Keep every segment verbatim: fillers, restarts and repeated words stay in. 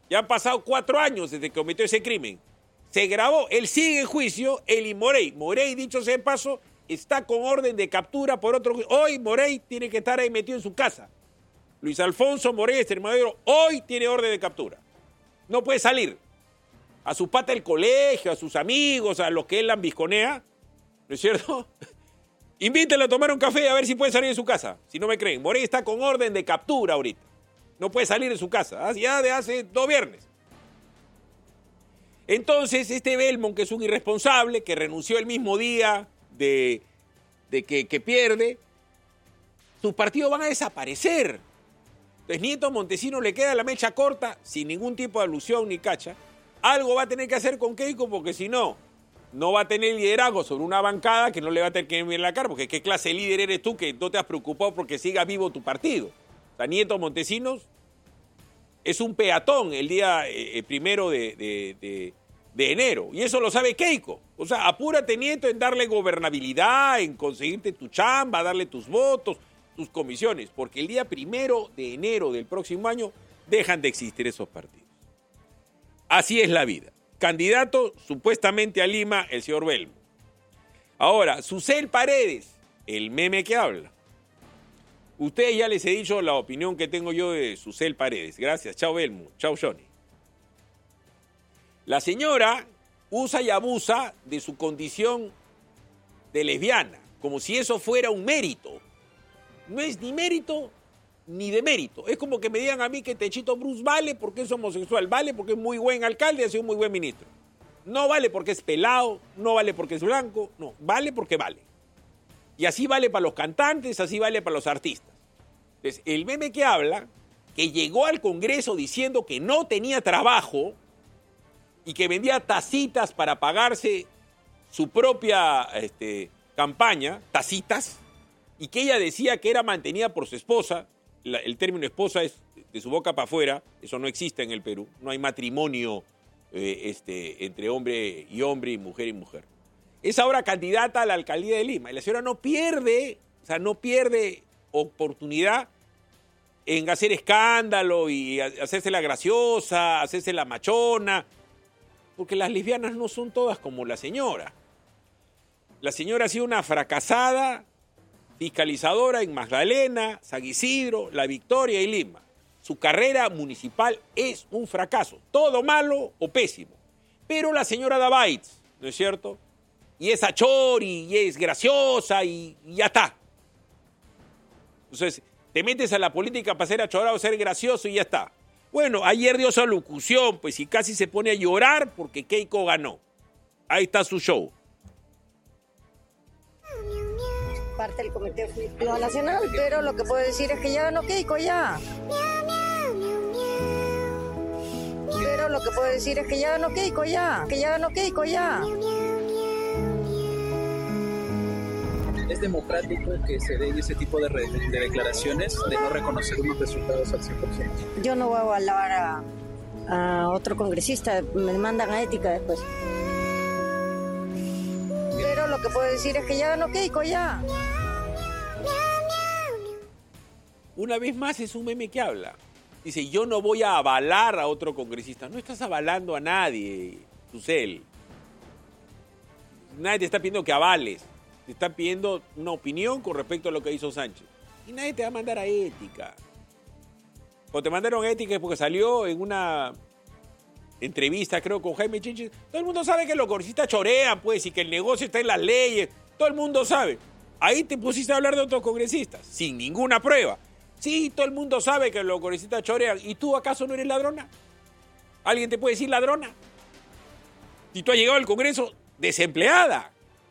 Ya han pasado cuatro años desde que cometió ese crimen. Se grabó, él sigue en juicio, él y Morey. Morey, dicho sea de paso, está con orden de captura por otro juicio. Hoy Morey tiene que estar ahí metido en su casa. Luis Alfonso Morey Extremadura hoy tiene orden de captura. No puede salir. A su pata del colegio, a sus amigos, a los que él lambisconea, ¿no es cierto? Invítenlo a tomar un café a ver si puede salir de su casa. Si no me creen, Morey está con orden de captura ahorita. No puede salir de su casa, ya de hace dos viernes. Entonces, este Belmont, que es un irresponsable, que renunció el mismo día de, de que, que pierde, sus partidos van a desaparecer. Entonces, Nieto Montesinos le queda la mecha corta, sin ningún tipo de alusión ni cacha. Algo va a tener que hacer con Keiko, porque si no, no va a tener liderazgo sobre una bancada que no le va a tener que mirar la cara, porque qué clase de líder eres tú que no te has preocupado porque siga vivo tu partido. O sea, Nieto Montesinos es un peatón el día eh, primero de, de, de, de enero. Y eso lo sabe Keiko. O sea, apúrate, Nieto, en darle gobernabilidad, en conseguirte tu chamba, darle tus votos, tus comisiones. Porque el día primero de enero del próximo año dejan de existir esos partidos. Así es la vida. Candidato supuestamente a Lima, el señor Belmont. Ahora, Susel Paredes, el meme que habla. Ustedes ya les he dicho la opinión que tengo yo de Susel Paredes. Gracias. Chao, Belmont. Chao, Johnny. La señora usa y abusa de su condición de lesbiana, como si eso fuera un mérito. No es ni mérito ni de mérito. Es como que me digan a mí que Techito Bruce vale porque es homosexual, vale porque es muy buen alcalde y ha sido un muy buen ministro. No vale porque es pelado, no vale porque es blanco, no, vale porque vale. Y así vale para los cantantes, así vale para los artistas. Entonces, el meme que habla, que llegó al Congreso diciendo que no tenía trabajo y que vendía tacitas para pagarse su propia este, campaña, tacitas, y que ella decía que era mantenida por su esposa. La, el término esposa es de su boca para afuera, eso no existe en el Perú, no hay matrimonio eh, este, entre hombre y hombre y mujer y mujer. Es ahora candidata a la alcaldía de Lima y la señora no pierde, o sea, no pierde oportunidad en hacer escándalo y hacerse la graciosa, hacerse la machona, porque las lesbianas no son todas como la señora. La señora ha sido una fracasada fiscalizadora en Magdalena, San Isidro, La Victoria y Lima. Su carrera municipal es un fracaso, todo malo o pésimo. Pero la señora da bites, ¿no es cierto? Y es achori, y es graciosa, y, y ya está. Entonces, te metes a la política para ser achorado, ser gracioso y ya está. Bueno, ayer dio su alocución, pues, y casi se pone a llorar porque Keiko ganó. Ahí está su show. Parte del Comité Ejecutivo Nacional, pero lo que puedo decir es que ya ganó Keiko, ya. Pero lo que puedo decir es que ya ganó Keiko, ya. Que ya ganó Keiko, ya. ¿Es democrático que se den ese tipo de, re- de declaraciones de no reconocer unos resultados al cien por ciento? Yo no voy a avalar a, a otro congresista, me mandan a ética después. Pero lo que puedo decir es que ya ganó Keiko, ya. Una vez más es un meme que habla. Dice, yo no voy a avalar a otro congresista. No estás avalando a nadie, Susel. Nadie te está pidiendo que avales. Te está pidiendo una opinión con respecto a lo que hizo Sánchez. Y nadie te va a mandar a ética. Cuando te mandaron a ética es porque salió en una entrevista, creo, con Jaime Chinchis. Todo el mundo sabe que los congresistas chorean, pues, y que el negocio está en las leyes. Todo el mundo sabe. Ahí te pusiste a hablar de otros congresistas, sin ninguna prueba. Sí, todo el mundo sabe que los congresistas chorean. ¿Y tú acaso no eres ladrona? ¿Alguien te puede decir ladrona? Si tú has llegado al Congreso desempleada.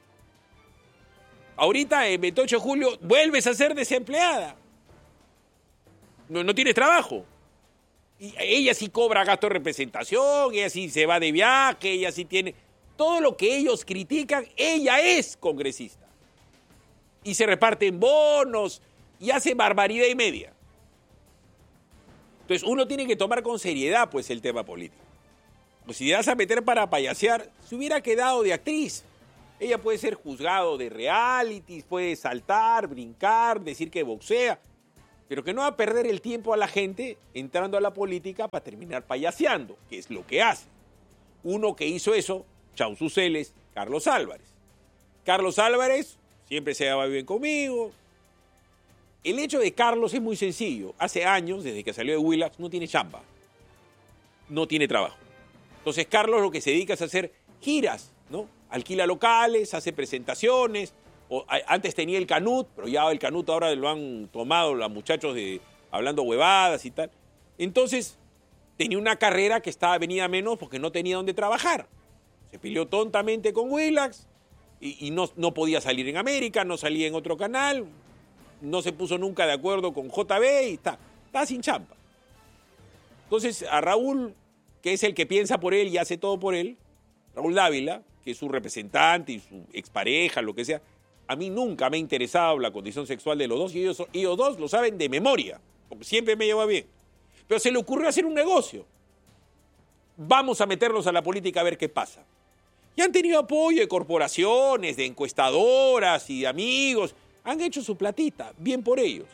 Ahorita, en veintiocho de julio, vuelves a ser desempleada. No, no tienes trabajo. Y ella sí cobra gasto de representación, ella sí se va de viaje, ella sí tiene... Todo lo que ellos critican, ella es congresista. Y se reparten bonos y hace barbaridad y media. Entonces uno tiene que tomar con seriedad pues el tema político. Pues si te vas a meter para payasear, se hubiera quedado de actriz. Ella puede ser juzgado de reality, puede saltar, brincar, decir que boxea. pero que no va a perder el tiempo a la gente entrando a la política para terminar payaseando, que es lo que hace. Uno que hizo eso, Chauzuceles, Carlos Álvarez. Carlos Álvarez siempre se llevaba bien conmigo. El hecho de Carlos es muy sencillo. Hace años, desde que salió de Willax, no tiene chamba. No tiene trabajo. Entonces Carlos lo que se dedica es a hacer giras, ¿no? Alquila locales, hace presentaciones. O, a, antes tenía el Canut, pero ya el Canut ahora lo han tomado los muchachos de hablando huevadas y tal. Entonces tenía una carrera que estaba venida menos porque no tenía dónde trabajar. Se peleó tontamente con Willax y, y no, no podía salir en América, no salía en otro canal, no se puso nunca de acuerdo con J B y está, está sin champa. Entonces a Raúl, que es el que piensa por él y hace todo por él, Raúl Dávila, que es su representante y su expareja, lo que sea, a mí nunca me ha interesado la condición sexual de los dos y ellos, ellos dos lo saben de memoria, porque siempre me lleva bien. Pero se le ocurrió hacer un negocio. Vamos a meternos a la política a ver qué pasa. Y han tenido apoyo de corporaciones, de encuestadoras y de amigos. Han hecho su platita, bien por ellos.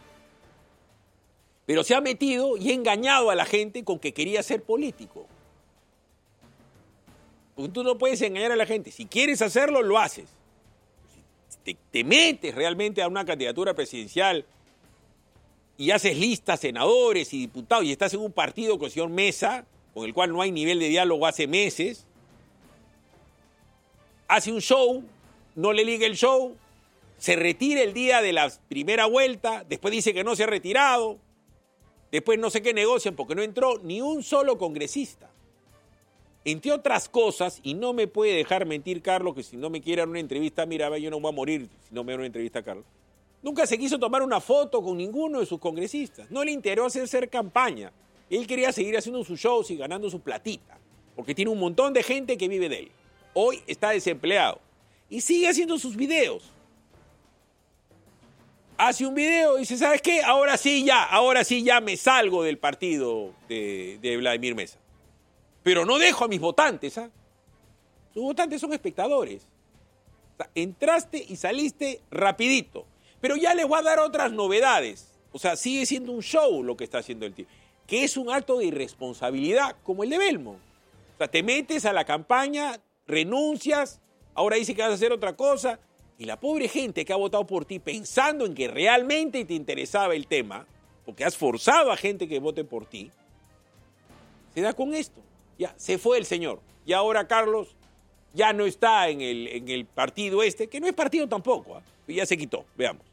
Pero se ha metido y ha engañado a la gente con que quería ser político. Porque tú no puedes engañar a la gente. Si quieres hacerlo, lo haces. Si te, te metes realmente a una candidatura presidencial y haces listas, senadores y diputados, y estás en un partido con el señor Mesa, con el cual no hay nivel de diálogo hace meses, hace un show, no le liga el show, se retira el día de la primera vuelta, después dice que no se ha retirado, después no sé qué negocian porque no entró ni un solo congresista. Entre otras cosas, y no me puede dejar mentir Carlos, que si no me quiere dar una entrevista, mira, yo no voy a morir si no me da una entrevista a Carlos. Nunca se quiso tomar una foto con ninguno de sus congresistas. No le interesó hacer, hacer campaña. Él quería seguir haciendo sus shows y ganando su platita, porque tiene un montón de gente que vive de él. Hoy está desempleado y sigue haciendo sus videos. Hace un video y dice, ¿sabes qué? Ahora sí ya, ahora sí ya me salgo del partido de, de Vladimir Mesa. Pero no dejo a mis votantes, ¿ah? Sus votantes son espectadores. O sea, entraste y saliste rapidito. Pero ya les voy a dar otras novedades. O sea, sigue siendo un show lo que está haciendo el tío. Que es un acto de irresponsabilidad, como el de Belmo. O sea, te metes a la campaña, renuncias, ahora dice que vas a hacer otra cosa. Y la pobre gente que ha votado por ti pensando en que realmente te interesaba el tema, porque has forzado a gente que vote por ti, se da con esto. Ya, se fue el señor. Y ahora Carlos ya no está en el, en el partido este, que no es partido tampoco, ¿eh? Ya se quitó. Veamos.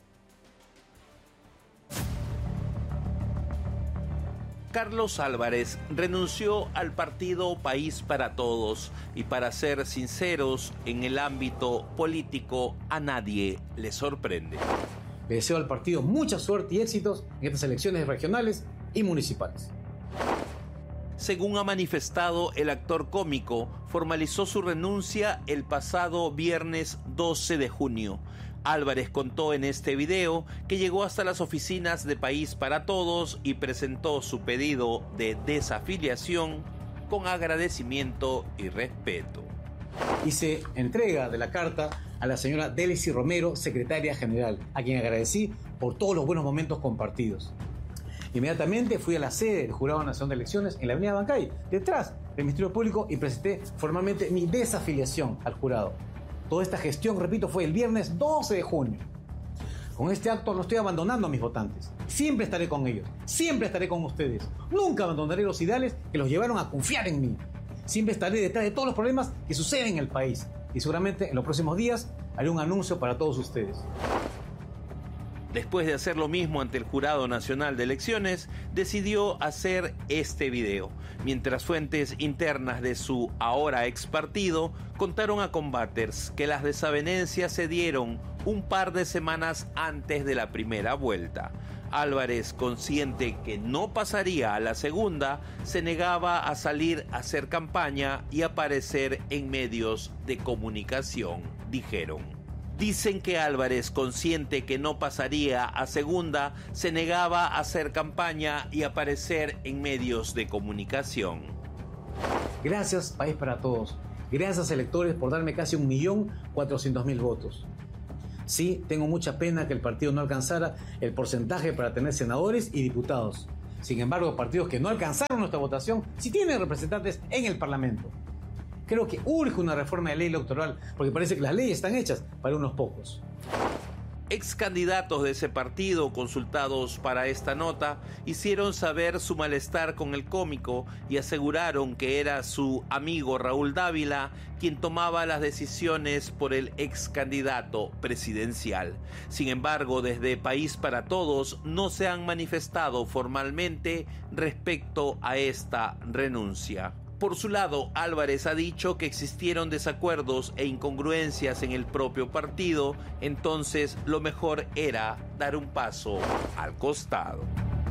Carlos Álvarez renunció al partido País para Todos y, para ser sinceros, en el ámbito político a nadie le sorprende. Le deseo al partido mucha suerte y éxitos en estas elecciones regionales y municipales. Según ha manifestado el actor cómico, formalizó su renuncia el pasado viernes doce de junio. Álvarez contó en este video que llegó hasta las oficinas de País para Todos y presentó su pedido de desafiliación con agradecimiento y respeto. Hice entrega de la carta a la señora Délicy Romero, secretaria general, a quien agradecí por todos los buenos momentos compartidos. Inmediatamente fui a la sede del Jurado Nacional de Elecciones en la avenida Bancay, detrás del Ministerio Público, y presenté formalmente mi desafiliación al jurado. Toda esta gestión, repito, fue el viernes doce de junio. Con este acto no estoy abandonando a mis votantes. Siempre estaré con ellos. Siempre estaré con ustedes. Nunca abandonaré los ideales que los llevaron a confiar en mí. Siempre estaré detrás de todos los problemas que suceden en el país. Y seguramente en los próximos días haré un anuncio para todos ustedes. Después de hacer lo mismo ante el Jurado Nacional de Elecciones, decidió hacer este video, mientras fuentes internas de su ahora ex partido contaron a Combaters que las desavenencias se dieron un par de semanas antes de la primera vuelta. Álvarez, consciente que no pasaría a la segunda, se negaba a salir a hacer campaña y aparecer en medios de comunicación, dijeron. Dicen que Álvarez, consciente que no pasaría a segunda, se negaba a hacer campaña y aparecer en medios de comunicación. Gracias, País para Todos. Gracias, electores, por darme casi un millón cuatrocientos mil votos. Sí, tengo mucha pena que el partido no alcanzara el porcentaje para tener senadores y diputados. Sin embargo, partidos que no alcanzaron nuestra votación sí tienen representantes en el Parlamento. Creo que urge una reforma de ley electoral porque parece que las leyes están hechas para unos pocos. Ex candidatos de ese partido, consultados para esta nota, hicieron saber su malestar con el cómico y aseguraron que era su amigo Raúl Dávila quien tomaba las decisiones por el ex candidato presidencial. Sin embargo, desde País para Todos no se han manifestado formalmente respecto a esta renuncia. Por su lado, Álvarez ha dicho que existieron desacuerdos e incongruencias en el propio partido, entonces lo mejor era dar un paso al costado.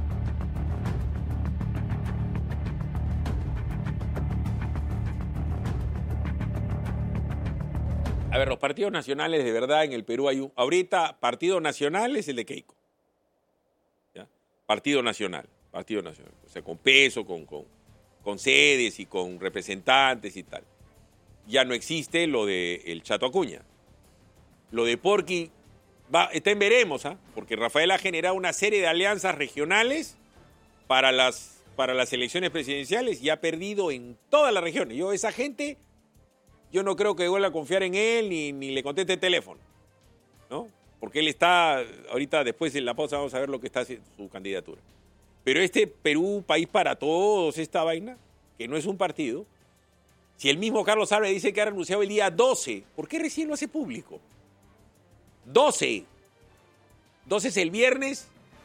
A ver, los partidos nacionales de verdad en el Perú hay un... Ahorita, partido nacional es el de Keiko. ¿Ya? Partido nacional, partido nacional. O sea, con peso, con... con con sedes y con representantes y tal. Ya no existe lo de el Chato Acuña. Lo de Porky va, está en veremos, ¿ah? Porque Rafael ha generado una serie de alianzas regionales para las, para las elecciones presidenciales y ha perdido en todas las regiones. Yo, esa gente, yo no creo que vuelva a confiar en él ni, ni le conteste el teléfono, ¿no? Porque él está, ahorita después de la pausa vamos a ver lo que está haciendo su candidatura. Pero este Perú, País para Todos, esta vaina, que no es un partido, si el mismo Carlos Álvarez dice que ha renunciado el día doce, ¿por qué recién lo hace público? doce. doce es el viernes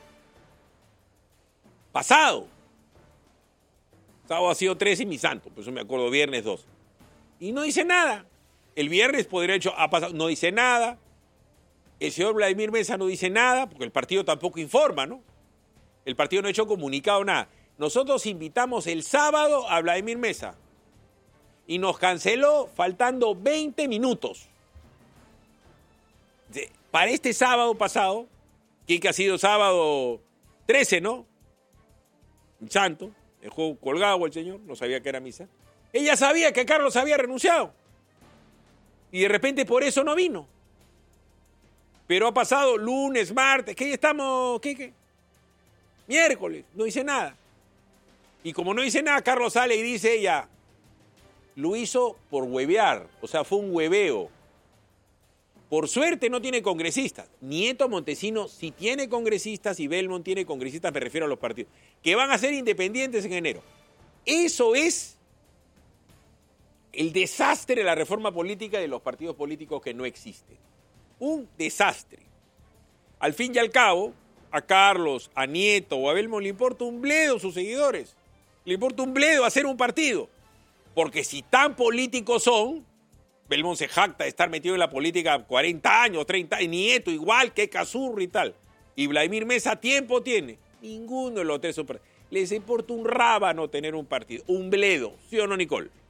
pasado. Sábado ha sido trece y mi santo, por eso me acuerdo, viernes dos. Y no dice nada. El viernes podría haber hecho, ha pasado, no dice nada. El señor Vladimir Mesa no dice nada, porque el partido tampoco informa, ¿no? El partido no ha hecho comunicado nada. Nosotros invitamos el sábado a Vladimir Mesa y nos canceló faltando veinte minutos. Para este sábado pasado, que ha sido sábado trece, ¿no? Santo, dejó colgado el señor, no sabía que era misa. Ella sabía que Carlos había renunciado y de repente por eso no vino. Pero ha pasado lunes, martes, ¿qué estamos? ¿Qué, qué? Miércoles, no dice nada. Y como no dice nada, Carlos sale y dice ella, lo hizo por huevear, o sea, fue un hueveo. Por suerte no tiene congresistas. Nieto Montesino sí tiene congresistas y Belmont tiene congresistas, me refiero a los partidos, que van a ser independientes en enero. Eso es el desastre de la reforma política de los partidos políticos que no existen. Un desastre. Al fin y al cabo, a Carlos, a Nieto o a Belmont le importa un bledo sus seguidores. Le importa un bledo hacer un partido. Porque si tan políticos son, Belmont se jacta de estar metido en la política cuarenta años, treinta años, Nieto igual que Cazurro y tal. Y Vladimir Mesa tiempo tiene. Ninguno de los tres son partidos. Les importa un rábano tener un partido, un bledo. ¿Sí o no, Nicole?